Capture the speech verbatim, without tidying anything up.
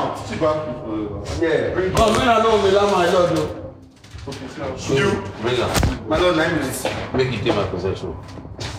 Sit back. Yeah. Bring Come, when I know me, my lord. No. you. Bring her. My lord, nine minutes. Make it take my possession.